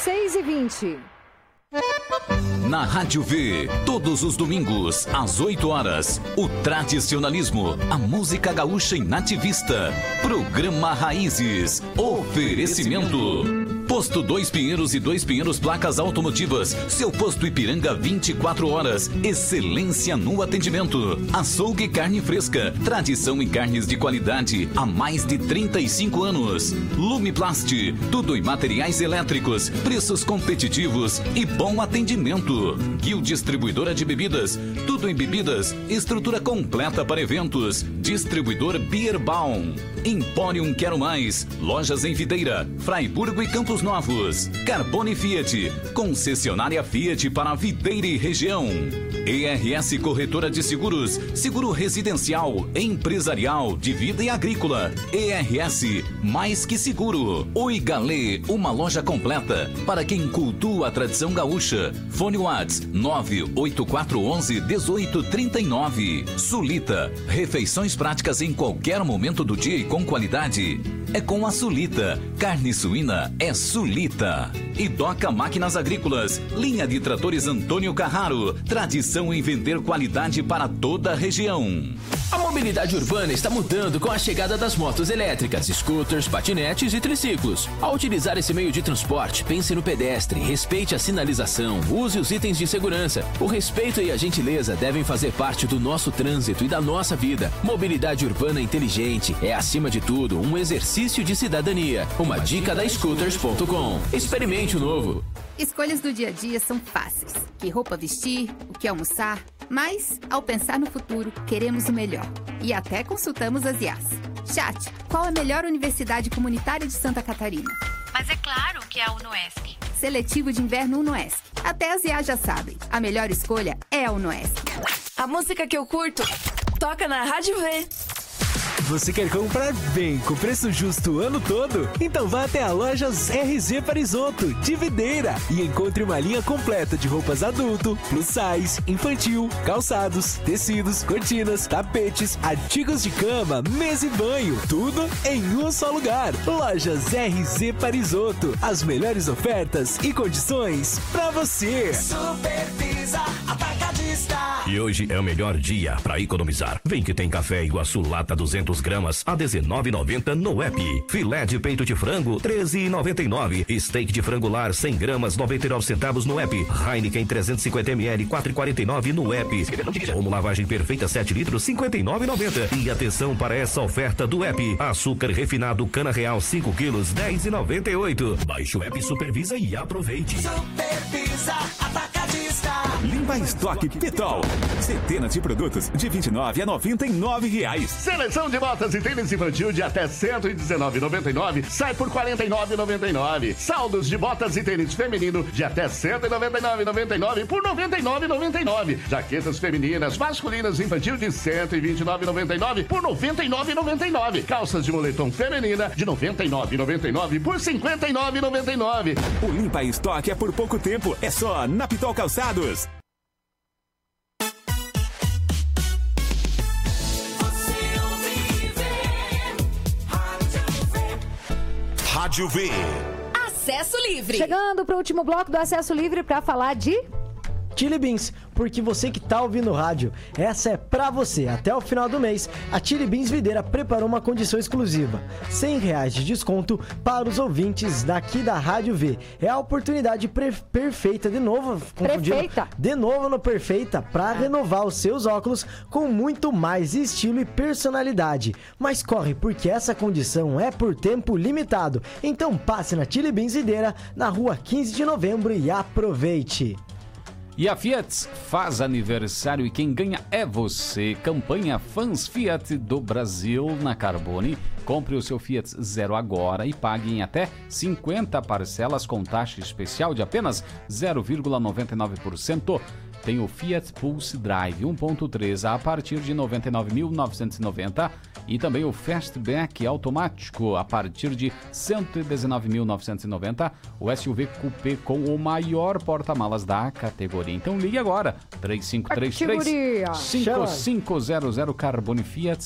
6h20. Na Rádio V, todos os domingos, às 8 horas, o tradicionalismo, a música gaúcha e nativista. Programa Raízes. Oferecimento. Posto 2 Pinheiros e 2 Pinheiros Placas Automotivas. Seu posto Ipiranga 24 horas. Excelência no atendimento. Açougue e carne fresca. Tradição em carnes de qualidade há mais de 35 anos. Lumiplast. Tudo em materiais elétricos. Preços competitivos e bom atendimento. Guil Distribuidora de Bebidas. Tudo em bebidas. Estrutura completa para eventos. Distribuidor Beerbaum. Emporium Quero Mais. Lojas em Videira, Fraiburgo e Campos Novos. Carbone Fiat. Concessionária Fiat para Videira e região. ERS Corretora de Seguros. Seguro residencial, empresarial, de vida e agrícola. ERS, mais que seguro. Oi Galê, uma loja completa para quem cultua a tradição gaúcha. Fone Whats 98411-1839. Sulita, refeições práticas em qualquer momento do dia e com qualidade. É com a Sulita. Carne suína é Sulita. E Doca Máquinas Agrícolas. Linha de tratores Antônio Carraro. Tradição em vender qualidade para toda a região. A mobilidade urbana está mudando com a chegada das motos elétricas, scooters, patinetes e triciclos. Ao utilizar esse meio de transporte, pense no pedestre, respeite a sinalização, use os itens de segurança. O respeito e a gentileza devem fazer parte do nosso trânsito e da nossa vida. Mobilidade urbana inteligente é, acima de tudo, um exercício de cidadania. Uma dica da Scooters.com. Experimente o novo. Escolhas do dia a dia são fáceis. Que roupa vestir, o que almoçar. Mas, ao pensar no futuro, queremos o melhor. E até consultamos as IAs. Chat, qual a melhor universidade comunitária de Santa Catarina? Mas é claro que é a UNOESC. Seletivo de inverno UNOESC. Até as IAs já sabem. A melhor escolha é a UNOESC. A música que eu curto toca na Rádio V. Você quer comprar bem, com preço justo o ano todo? Então vá até a Lojas RZ Parisoto, de Videira, e encontre uma linha completa de roupas adulto, plus size, infantil, calçados, tecidos, cortinas, tapetes, artigos de cama, mesa e banho, tudo em um só lugar. Lojas RZ Parisoto, as melhores ofertas e condições pra você. Supervisa Atacadista. E hoje é o melhor dia pra economizar. Vem que tem café Iguaçu lata 200 gramas a R$19,90 no app. Filé de peito de frango R$13,99. Steak de frango lar 100 gramas 99 centavos no app. Heineken 350 ml 4,49 no app. Como lavagem perfeita 7 litros 59,90. E atenção para essa oferta do app. Açúcar refinado cana real 5 quilos 10,98. Baixe o app, supervisa e aproveite. Supervisa Atacadista. Limpa Estoque Pitol. Centenas de produtos de R$29 a R$99. Seleção de botas e tênis infantil de até R$119,99 sai por R$49,99. Saldos de botas e tênis feminino de até R$199,99 por R$99,99. Jaquetas femininas, masculinas infantil de R$129,99 por R$99,99. Calças de moletom feminina de R$99,99 por R$59,99. O Limpa Estoque é por pouco tempo, é só na Pitol Calçados. Rádio V. Acesso Livre. Chegando para o último bloco do Acesso Livre para falar de Chili Beans, porque você que tá ouvindo o rádio, essa é pra você. Até o final do mês, a Chili Beans Videira preparou uma condição exclusiva. R$100 de desconto para os ouvintes daqui da Rádio V. É a oportunidade perfeita, de novo, Perfeita. De novo no Perfeita, para renovar os seus óculos com muito mais estilo e personalidade. Mas corre, porque essa condição é por tempo limitado. Então passe na Chili Beans Videira, na rua 15 de novembro e aproveite. E a Fiat faz aniversário e quem ganha é você. Campanha Fãs Fiat do Brasil na Carbone. Compre o seu Fiat Zero agora e pague em até 50 parcelas com taxa especial de apenas 0,99%. Tem o Fiat Pulse Drive 1.3 a partir de R$ 99.990 e também o Fastback automático a partir de R$ 119.990. O SUV Coupé com o maior porta-malas da categoria. Então ligue agora, 3533-5500 Carbone Fiat.